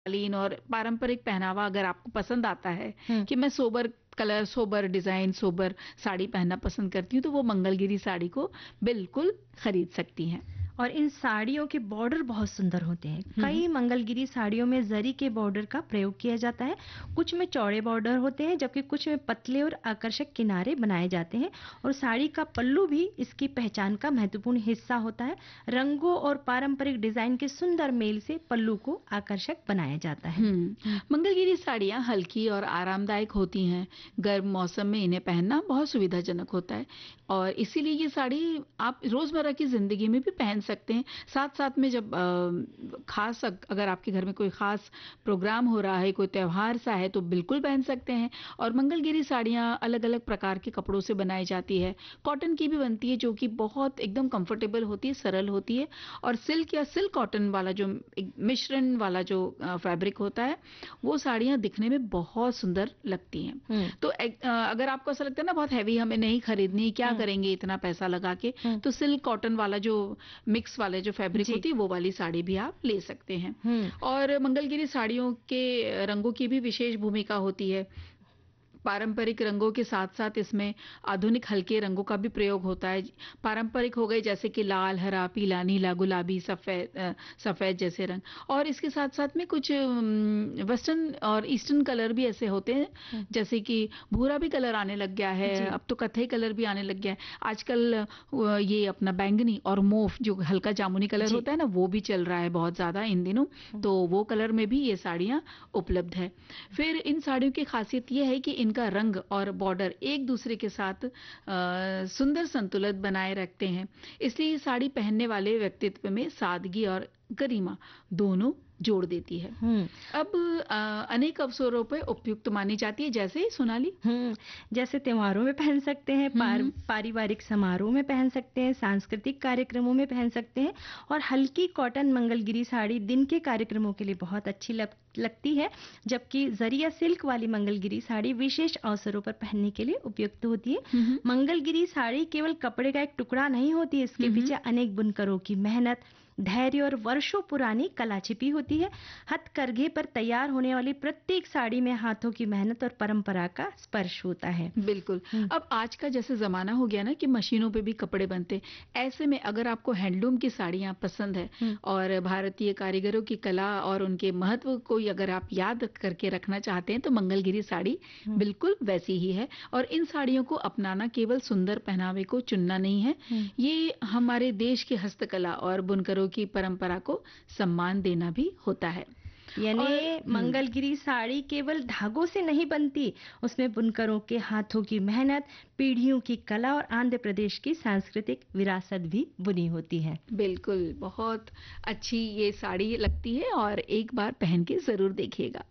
कालीन और पारंपरिक पहनावा अगर आपको पसंद आता है हुँ। कि मैं sober colour, sober design, sober sari पहनना पसंद करती हूँ, तो वो मंगलगिरी साड़ी को बिल्कुल खरीद सकती हैं। और इन साड़ियों के बॉर्डर बहुत सुंदर होते हैं। कई मंगलगिरी साड़ियों में जरी के बॉर्डर का प्रयोग किया जाता है। कुछ में चौड़े बॉर्डर होते हैं, जबकि कुछ में पतले और आकर्षक किनारे बनाए जाते हैं। और साड़ी का पल्लू भी इसकी पहचान का महत्वपूर्ण हिस्सा होता है। रंगों और पारंपरिक डिजाइन के सुंदर मेल से पल्लू को आकर्षक बनाया जाता है। मंगलगिरी साड़ियाँ हल्की और आरामदायक होती हैं। गर्म मौसम में इन्हें पहनना बहुत सुविधाजनक होता है और इसीलिए ये साड़ी आप रोजमर्रा की जिंदगी में भी पहन सकते हैं। साथ साथ में जब खास अगर आपके घर में कोई खास प्रोग्राम हो रहा है, कोई त्योहार सा है, तो बिल्कुल पहन सकते हैं। और मंगलगिरी साड़ियाँ अलग अलग प्रकार के कपड़ों से बनाई जाती है। कॉटन की भी बनती है जो कि बहुत एकदम कंफर्टेबल होती है, सरल होती है। और सिल्क या सिल्क कॉटन वाला जो मिश्रण वाला जो फैब्रिक होता है, वो साड़ियाँ दिखने में बहुत सुंदर लगती हैं। तो अगर आपको ऐसा लगता है ना बहुत हैवी हमें नहीं खरीदनी, क्या करेंगे इतना पैसा लगा के, तो सिल्क कॉटन वाला जो मिक्स वाले जो फैब्रिक होती है वो वाली साड़ी भी आप ले सकते हैं। और मंगलगिरी साड़ियों के रंगों की भी विशेष भूमिका होती है। पारंपरिक रंगों के साथ साथ इसमें आधुनिक हल्के रंगों का भी प्रयोग होता है। पारंपरिक हो गए जैसे कि लाल, हरा, पीला, नीला, गुलाबी, सफेद जैसे रंग। और इसके साथ साथ में कुछ वेस्टर्न और ईस्टर्न कलर भी ऐसे होते हैं, जैसे कि भूरा भी कलर आने लग गया है, अब तो कत्थई कलर भी आने लग गया है आजकल। ये अपना बैंगनी और मोफ जो हल्का जामुनी कलर होता है ना, वो भी चल रहा है बहुत ज्यादा इन दिनों, तो वो कलर में भी ये साड़ियाँ उपलब्ध है। फिर इन साड़ियों की खासियत ये है कि इनका रंग और बॉर्डर एक दूसरे के साथ सुंदर संतुलन बनाए रखते हैं। इसलिए ये साड़ी पहनने वाले व्यक्तित्व में सादगी और गरिमा दोनों जोड़ देती है। अब अनेक अवसरों पर उपयुक्त मानी जाती है, जैसे सोनाली जैसे त्योहारों में पहन सकते हैं, पारिवारिक समारोह में पहन सकते हैं, सांस्कृतिक कार्यक्रमों में पहन सकते हैं। और हल्की कॉटन मंगलगिरी साड़ी दिन के कार्यक्रमों के लिए बहुत अच्छी लगती है, जबकि जरिया सिल्क वाली मंगलगिरी साड़ी विशेष अवसरों पर पहनने के लिए उपयुक्त होती है। मंगलगिरी साड़ी केवल कपड़े का एक टुकड़ा नहीं होती, इसके पीछे अनेक बुनकरों की मेहनत, धैर्य और वर्षों पुरानी कला छिपी होती है। हथकरघे पर तैयार होने वाली प्रत्येक साड़ी में हाथों की मेहनत और परंपरा का स्पर्श होता है। बिल्कुल। अब आज का जैसे जमाना हो गया ना कि मशीनों पे भी कपड़े बनते, ऐसे में अगर आपको हैंडलूम की साड़ियां पसंद है और भारतीय कारीगरों की कला और उनके महत्व को अगर आप याद करके रखना चाहते हैं, तो मंगलगिरी साड़ी बिल्कुल वैसी ही है। और इन साड़ियों को अपनाना केवल सुंदर पहनावे को चुनना नहीं है, ये हमारे देश की हस्तकला और बुनकरों की परंपरा को सम्मान देना भी होता है। यानी मंगलगिरी साड़ी केवल धागों से नहीं बनती, उसमें बुनकरों के हाथों की मेहनत, पीढ़ियों की कला और आंध्र प्रदेश की सांस्कृतिक विरासत भी बुनी होती है। बिल्कुल, बहुत अच्छी ये साड़ी लगती है और एक बार पहन के जरूर देखिएगा।